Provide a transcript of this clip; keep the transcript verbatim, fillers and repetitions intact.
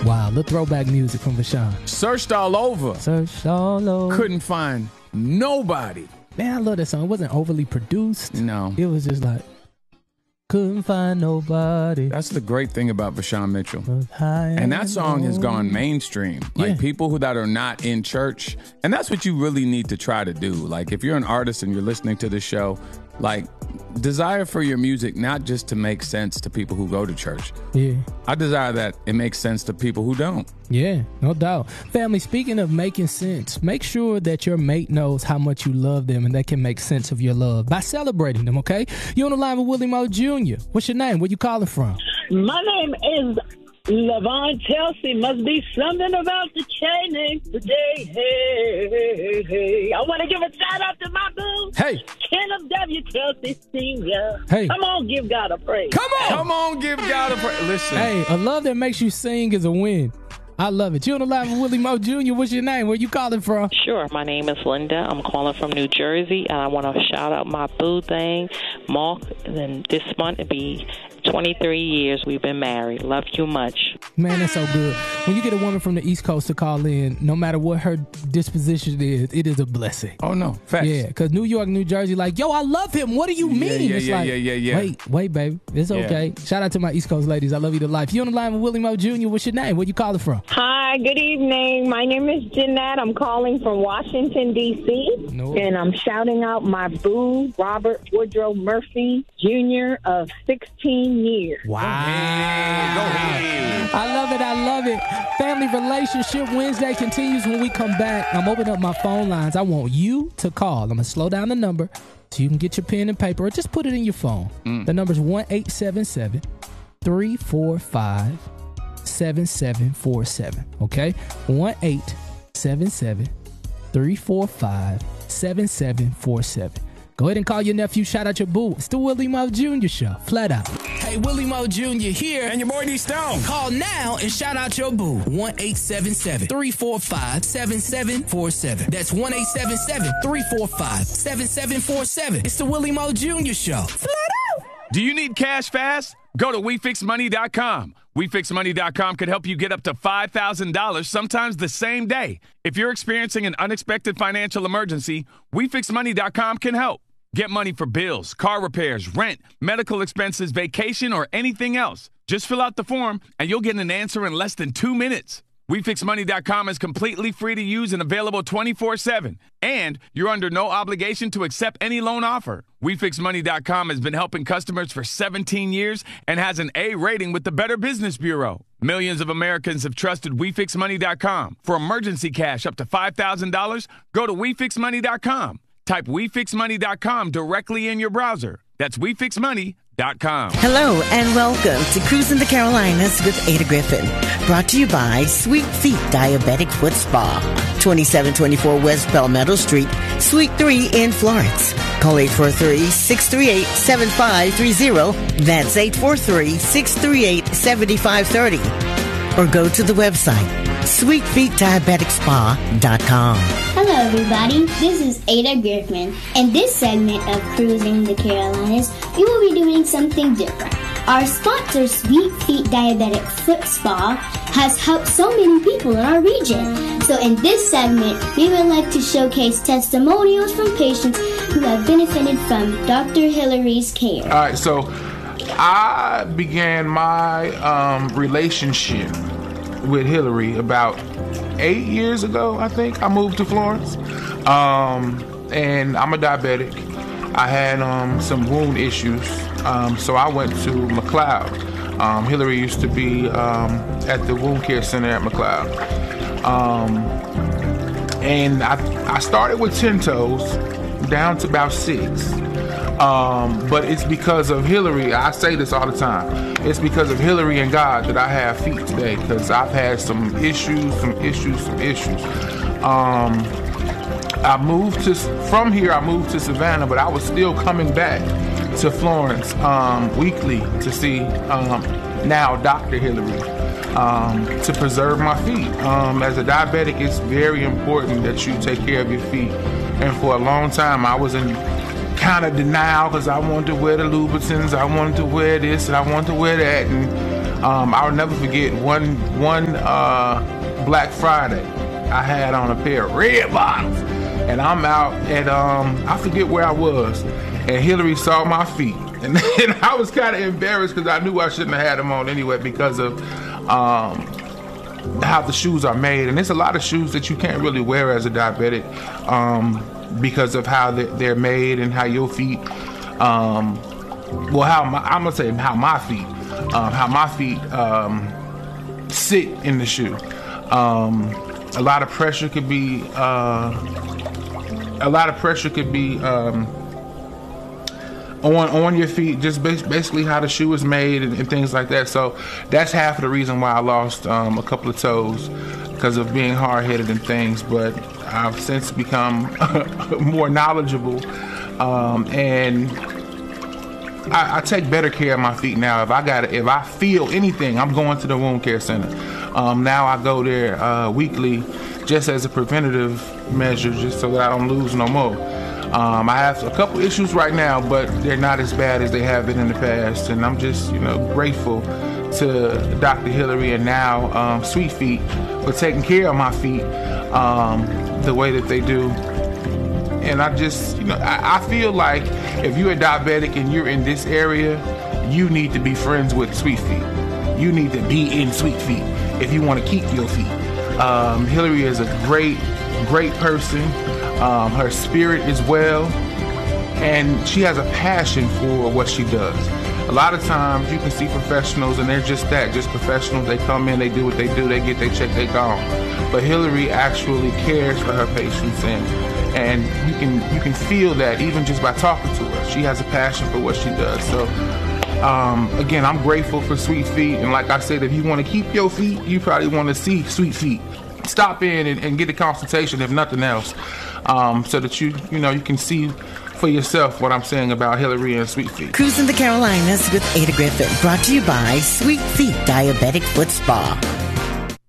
Wow, the throwback music from Vashawn. Searched all over. Searched all over. Couldn't find nobody. Man, I love that song. It wasn't overly produced. No. It was just like, couldn't find nobody. That's the great thing about Vashawn Mitchell. And that song has gone mainstream. Like Yeah. people who that are not in church. And that's what you really need to try to do. Like if you're an artist and you're listening to this show, like desire for your music not just to make sense to people who go to church. Yeah. I desire that it makes sense to people who don't. Yeah, no doubt. Family, speaking of making sense, make sure that your mate knows how much you love them and they can make sense of your love by celebrating them, okay? You're on the line with Willie Moe Junior What's your name? Where you calling from? My name is Levon Chelsea. Must be something about the changing today. Hey, hey, hey. I want to give a shout out to my boo. Hey. Kenneth W. Chelsea Senior Hey. Come on, give God a praise. Come on. Come on, give God a praise. Listen. Hey, a love that makes you sing is a win. I love it. You're on the line with Willie Moe Junior What's your name? Where you calling from? Sure. My name is Linda. I'm calling from New Jersey, and I want to shout out my boo thing, Mark. And then this month it'll be twenty-three years we've been married. Love you much. Man, that's so good. When you get a woman from the East Coast to call in, no matter what her disposition is, it is a blessing. Oh, no. Facts. Yeah, because New York, New Jersey, like, yo, I love him. What do you mean? Yeah, yeah, it's yeah, like, yeah, yeah, yeah. Wait, wait, baby. It's okay. Yeah. Shout out to my East Coast ladies. I love you to life. You on the line with Willie Moe Junior What's your name? Where you calling from? Hi, good evening. My name is Jeanette. I'm calling from Washington, D C No. And I'm shouting out my boo, Robert Woodrow Murphy, Junior of sixteen years. Wow. Hey, go ahead. I love it. I love it. Family Relationship Wednesday continues when we come back. I'm opening up my phone lines. I want you to call. I'm going to slow down the number so you can get your pen and paper or just put it in your phone. Mm. The number is one eight seven seven, three four five, seven seven four seven. Okay? one eight seven seven, three four five, seven seven four seven. Go ahead and call your nephew. Shout out your boo. It's the Willie Moe Junior Show. Flat out. Hey, Willie Moe Junior here. And your boy D Stone. Call now and shout out your boo. one eight seven seven, three four five, seven seven four seven. That's one eight seven seven, three four five, seven seven four seven. It's the Willie Moe Junior Show. Flat out. Do you need cash fast? Go to we fix money dot com. we fix money dot com can help you get up to five thousand dollars sometimes the same day. If you're experiencing an unexpected financial emergency, we fix money dot com can help. Get money for bills, car repairs, rent, medical expenses, vacation, or anything else. Just fill out the form and you'll get an answer in less than two minutes. we fix money dot com is completely free to use and available twenty-four seven. And you're under no obligation to accept any loan offer. we fix money dot com has been helping customers for seventeen years and has an A rating with the Better Business Bureau. Millions of Americans have trusted we fix money dot com. For emergency cash up to five thousand dollars, go to we fix money dot com. Type we fix money dot com directly in your browser. That's we fix money dot com. Hello and welcome to Cruising the Carolinas with Ada Griffin. Brought to you by Sweet Feet Diabetic Foot Spa. twenty-seven twenty-four West Palmetto Street, Suite three in Florence. Call eight four three, six three eight, seven five three zero. That's eight four three, six three eight, seven five three zero. Or go to the website, sweet feet diabetic spa dot com. Hello, everybody. This is Ada Griffin. In this segment of Cruising the Carolinas, we will be doing something different. Our sponsor, Sweet Feet Diabetic Foot Spa, has helped so many people in our region. So in this segment, we would like to showcase testimonials from patients who have benefited from Doctor Hillary's care. All right, so I began my um, relationship with Hillary about eight years ago, I think. I moved to Florence, um, and I'm a diabetic. I had um, some wound issues, um, so I went to McLeod. Um, Hillary used to be um, at the wound care center at McLeod. Um, and I, I started with ten toes, down to about six. Um, but it's because of Hillary. I say this all the time. It's because of Hillary and God that I have feet today, because I've had some issues, some issues, some issues. Um, I moved to, from here, I moved to Savannah, but I was still coming back to Florence um, weekly to see um, now Doctor Hillary um, to preserve my feet. Um, as a diabetic, it's very important that you take care of your feet. And for a long time, I was in kind of denial because I wanted to wear the Louboutins, I wanted to wear this, and I wanted to wear that. And Um, I'll never forget one one uh, Black Friday. I had on a pair of red bottoms, and I'm out at um, I forget where I was, and Hillary saw my feet, and, and I was kind of embarrassed because I knew I shouldn't have had them on anyway because of um, how the shoes are made, and there's a lot of shoes that you can't really wear as a diabetic um, because of how they're made and how your feet, um, well, how my, I'm gonna say how my feet, um, how my feet um, sit in the shoe. Um, a lot of pressure could be, uh, a lot of pressure could be um, on on your feet, just basically how the shoe is made and, and things like that. So that's half of the reason why I lost um, a couple of toes, because of being hard-headed and things. But I've since become more knowledgeable, um, and I, I take better care of my feet now. If I got, if I feel anything, I'm going to the wound care center. Um, now I go there uh, weekly, just as a preventative measure, just so that I don't lose no more. Um, I have a couple issues right now, but they're not as bad as they have been in the past, and I'm just, you know, grateful to Doctor Hillary and now um, Sweet Feet for taking care of my feet um, the way that they do. And I just, you know, I, I feel like if you're a diabetic and you're in this area, you need to be friends with Sweet Feet. You need to be in Sweet Feet if you want to keep your feet. Um, Hillary is a great, great person. Um, her spirit is well, and she has a passion for what she does. A lot of times you can see professionals and they're just that, just professionals. They come in, they do what they do, they get their check, they gone. But Hillary actually cares for her patients, and and you can you can feel that even just by talking to her. She has a passion for what she does. So um, again, I'm grateful for Sweet Feet, and like I said, if you want to keep your feet, you probably want to see Sweet Feet. Stop in and, and get a consultation, if nothing else, um, so that you you know you can see for yourself what I'm saying about Hillary and Sweet Feet. Cruising the Carolinas with Ada Griffin, brought to you by Sweet Feet Diabetic Foot Spa.